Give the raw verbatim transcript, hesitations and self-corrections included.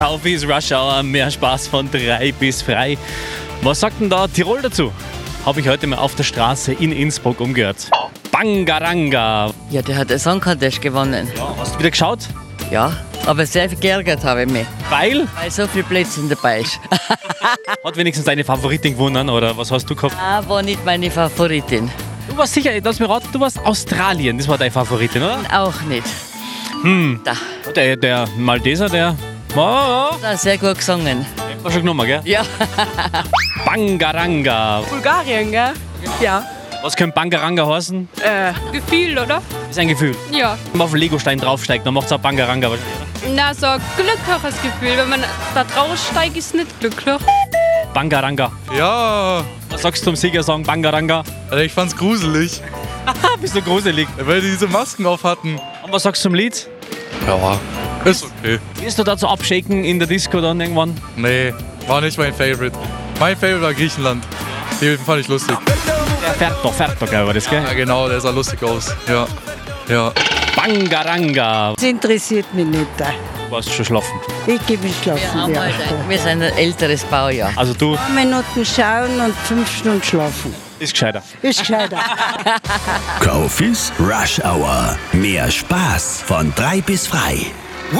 Auf ist Rush Hour, mehr Spaß von drei bis frei. Was sagt denn da Tirol dazu? Habe ich heute mal auf der Straße in Innsbruck umgehört. Bangaranga. Ja, der hat den Song Contest gewonnen. Ja, hast du wieder geschaut? Ja, aber sehr viel geärgert habe ich mich, Weil? weil so viel Blödsinn dabei ist. Hat wenigstens deine Favoritin gewonnen oder was hast du gehabt? Ah, war nicht meine Favoritin. Du warst sicher, lass mich raten, du warst Australien, das war deine Favoritin, oder? Auch nicht. Hm. Da, Der, der Malteser, der war da sehr gut gesungen. schon genommen, gell? Ja. Bangaranga. Bulgarien, gell? Ja. Was könnte Bangaranga heißen? Äh, Gefühl, oder? Ist ein Gefühl. Ja. Wenn man auf einen Legostein draufsteigt, dann macht es auch Bangaranga wahrscheinlich. Na, so ein glückliches Gefühl. Wenn man da draufsteigt, ist nicht glücklich. Bangaranga. Ja, Was sagst du zum Siegersong Bangaranga? also ich fand's gruselig, Ah, bist du gruselig. weil die diese Masken auf hatten. Und was sagst du zum Lied? Ja, ist okay. Wirst du dazu abschaken in der Disco dann irgendwann? Nee, war nicht mein Favorite. Mein Favorite war Griechenland. Den fand ich lustig. Der fährt doch, fährt doch, gell, war das, gell? Ja, genau, der sah lustig aus. Ja, ja. Bangaranga. Das interessiert mich nicht. Du warst schon schlafen. Ich gebe mich Wir, schlafen. haben Ja. halt ein, wir sind ein älteres Baujahr. Also du Ein paar Minuten schauen und fünf Stunden schlafen. bist gescheiter. Ist gescheiter. Kofis Rush Hour. Mehr Spaß von drei bis frei.